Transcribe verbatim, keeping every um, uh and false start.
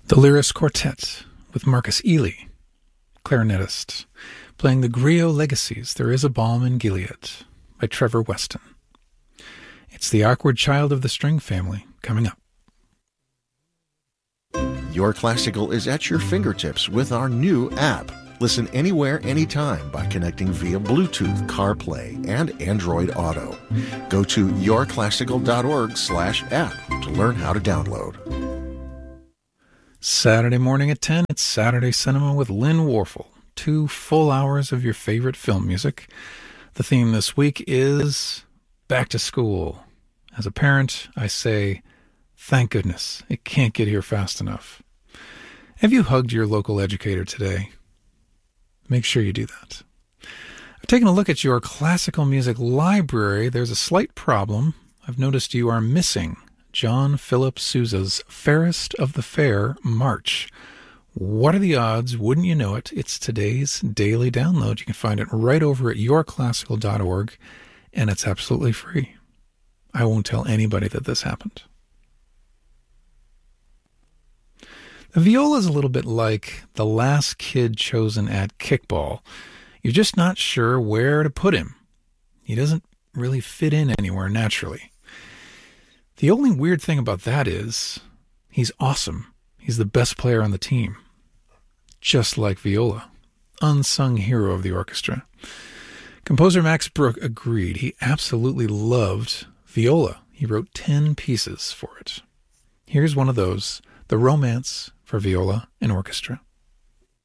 The Lyris Quartet with Marcus Ely, clarinetist, playing the Griot Legacies, There Is a Balm in Gilead by Trevor Weston. It's the awkward child of the string family coming up. Your Classical is at your fingertips with our new app. Listen anywhere, anytime by connecting via Bluetooth, CarPlay, and Android Auto. Go to yourclassical.org slash app to learn how to download. Saturday morning at ten, it's Saturday Cinema with Lynn Warfel. Two full hours of your favorite film music. The theme this week is back to school. As a parent, I say, thank goodness, it can't get here fast enough. Have you hugged your local educator today? Make sure you do that. I've taken a look at your classical music library. There's a slight problem. I've noticed you are missing John Philip Sousa's Fairest of the Fair March. What are the odds? Wouldn't you know it? It's today's daily download. You can find it right over at your classical dot org, and it's absolutely free. I won't tell anybody that this happened. The viola is a little bit like the last kid chosen at kickball. You're just not sure where to put him. He doesn't really fit in anywhere naturally. The only weird thing about that is he's awesome. He's the best player on the team. Just like viola. Unsung hero of the orchestra. Composer Max Bruch agreed. He absolutely loved viola. He wrote ten pieces for it. Here's one of those, The Romance for Viola and Orchestra.